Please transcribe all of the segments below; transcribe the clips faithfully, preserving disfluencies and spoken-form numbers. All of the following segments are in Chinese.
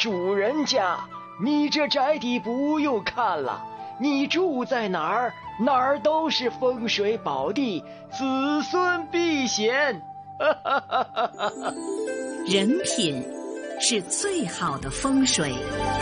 主人家，你这宅邸不用看了，你住在哪儿，哪儿都是风水宝地，子孙避险。 人品是最好的风水。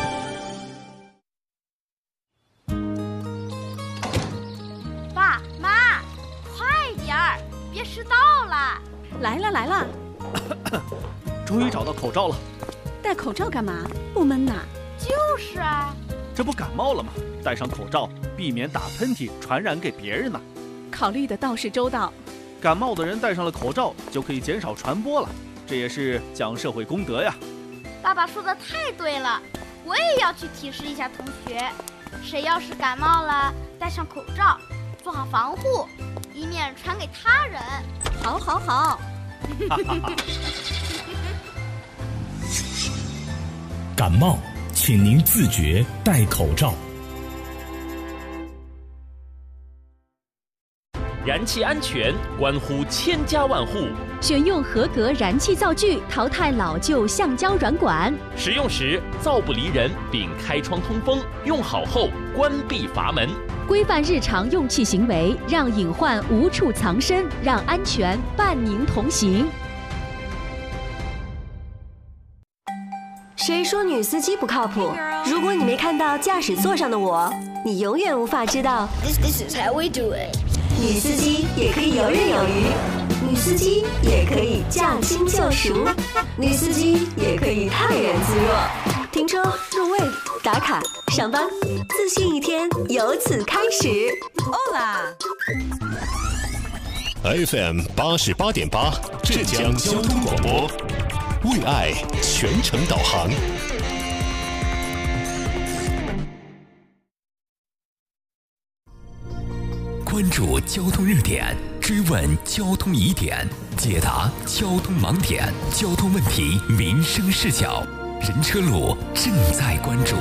爸妈，快点儿，别迟到了。 来了来了。 终于找到口罩了。 戴口罩干嘛？不闷呐？ 就是啊。 这不感冒了吗？戴上口罩，避免打喷嚏传染给别人呢。 考虑的倒是周到。 感冒的人戴上了口罩，就可以减少传播了，这也是讲社会公德呀。 爸爸说的太对了，我也要去提示一下同学，谁要是感冒了，戴上口罩，做好防护，以免传给他人。 好，好，好。 感冒，请您自觉戴口罩。 燃气安全关乎千家万户， 选用合格燃气灶具，淘汰老旧橡胶软管。 使用时灶不离人，并开窗通风，用好后关闭阀门。 规范日常用气行为，让隐患无处藏身，让安全伴您同行。 谁说女司机不靠谱？如果你没看到驾驶座上的我，你永远无法知道 This, this is how we do it。 女司机也可以游刃有余，女司机也可以驾轻就熟，女司机也可以泰然自若。停车、入位、打卡、上班，自信一天由此开始。 哦啦 F M 八十八点八，浙江交通广播，为爱全程导航。关注交通热点，追问交通疑点，解答交通盲点，交通问题民生视角。人车路正在关注。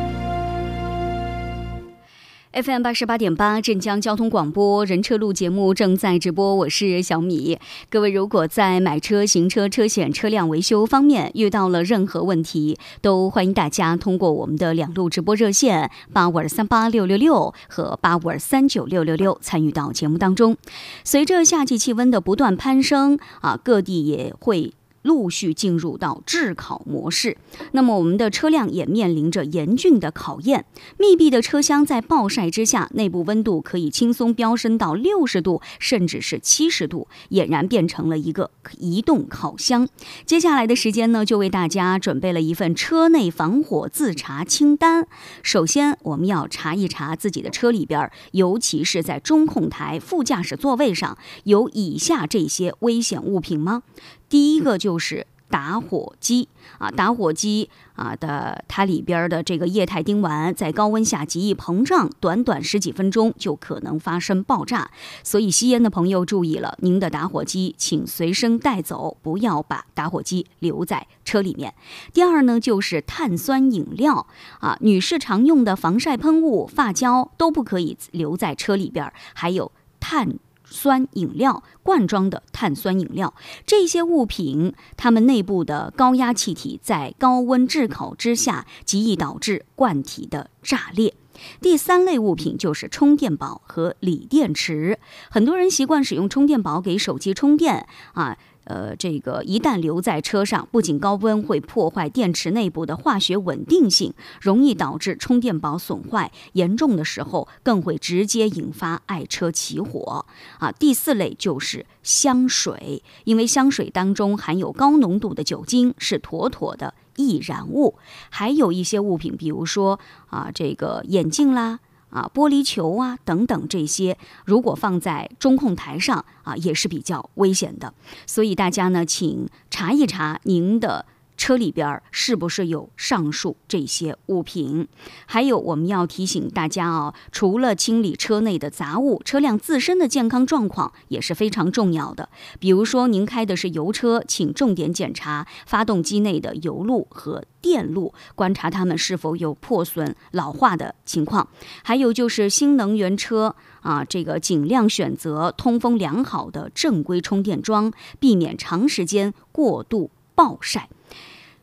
F M 八十八点八，镇江交通广播人车路节目正在直播，我是小米。各位如果在买车、行车、车险、车辆维修方面遇到了任何问题，都欢迎大家通过我们的两路直播热线八五二三八六六六和八五二三九六六六参与到节目当中。随着夏季气温的不断攀升啊，各地也会陆续进入到炙烤模式，那么我们的车辆也面临着严峻的考验。密闭的车厢在暴晒之下，内部温度可以轻松飙升到六十度，甚至是七十度，俨然变成了一个移动烤箱。接下来的时间呢，就为大家准备了一份车内防火自查清单。首先，我们要查一查自己的车里边，尤其是在中控台、副驾驶座位上，有以下这些危险物品吗？第一个就是打火机啊，打火机啊的它里边的这个液态丁烷在高温下极易膨胀，短短十几分钟就可能发生爆炸。所以吸烟的朋友注意了，您的打火机请随身带走，不要把打火机留在车里面。第二呢，就是碳酸饮料啊，女士常用的防晒喷雾、发胶都不可以留在车里边，还有碳酸饮料，罐装的碳酸饮料，这些物品它们内部的高压气体在高温炙烤之下极易导致罐体的炸裂。第三类物品就是充电宝和锂电池，很多人习惯使用充电宝给手机充电啊。呃，这个一旦留在车上，不仅高温会破坏电池内部的化学稳定性，容易导致充电宝损坏，严重的时候更会直接引发爱车起火啊。第四类就是香水，因为香水当中含有高浓度的酒精，是妥妥的易燃物。还有一些物品，比如说啊，这个眼镜啦。啊，玻璃球啊等等，这些如果放在中控台上啊，也是比较危险的。所以大家呢，请查一查您的车里边是不是有上述这些物品。还有我们要提醒大家啊，除了清理车内的杂物，车辆自身的健康状况也是非常重要的。比如说您开的是油车，请重点检查发动机内的油路和电路，观察它们是否有破损老化的情况。还有就是新能源车啊，这个尽量选择通风良好的正规充电桩，避免长时间过度暴晒。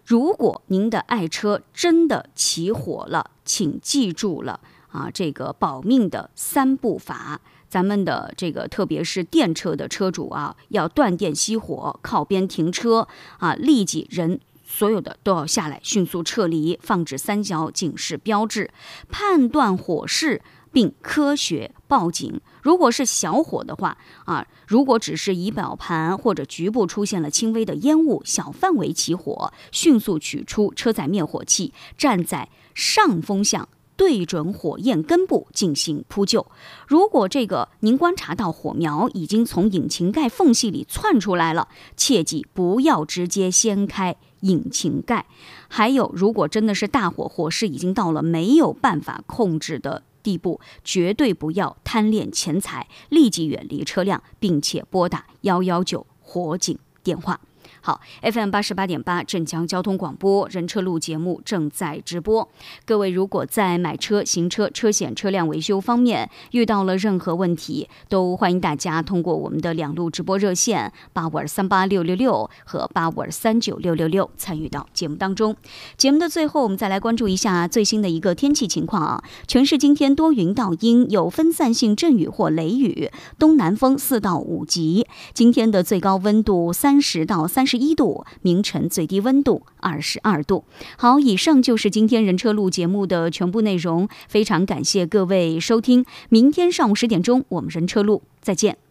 如果您的爱车真的起火了，请记住了啊，这个保命的三步法。咱们的这个特别是电车的车主啊，要断电熄火，靠边停车啊，立即人所有的都要下来，迅速撤离，放置三角警示标志，判断火势并科学报警。如果是小火的话啊，如果只是仪表盘或者局部出现了轻微的烟雾，小范围起火，迅速取出车载灭火器，站在上风向对准火焰根部进行扑救。如果这个您观察到火苗已经从引擎盖缝隙里窜出来了，切记不要直接掀开引擎盖。还有，如果真的是大火，火势已经到了没有办法控制的地步，绝对不要贪恋钱财，立即远离车辆，并且拨打一一九火警电话。好 ，F M 八十八点八镇江交通广播人车路节目正在直播。各位如果在买车、行车、车险、车辆维修方面遇到了任何问题，都欢迎大家通过我们的两路直播热线八五二三八六六六和八五二三九六六六参与到节目当中。节目的最后，我们再来关注一下最新的一个天气情况啊。全市今天多云到阴，有分散性阵雨或雷雨，东南风四到五级。今天的最高温度三十到三十一度，明晨最低温度二十二度。好，以上就是今天人车路节目的全部内容，非常感谢各位收听。明天上午十点钟，我们人车路再见。